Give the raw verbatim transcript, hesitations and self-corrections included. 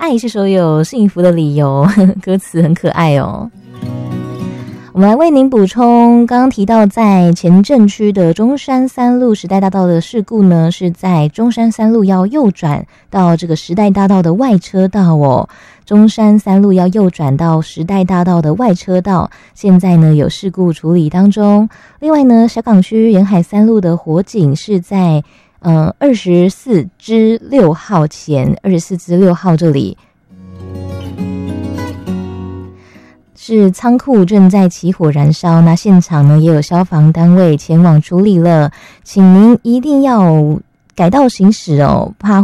爱是所有幸福的理由，歌词很可爱哦。我们来为您补充，刚刚提到在前镇区的中山三路时代大道的事故呢，是在中山三路要右转到这个时代大道的外车道哦。中山三路要右转到时代大道的外车道，现在呢有事故处理当中。另外呢，小港区沿海三路的火警是在呃二十四支六号前，二十四支六号这里。是仓库正在起火燃烧，那现场呢也有消防单位前往处理了，请您一定要改道行驶哦，怕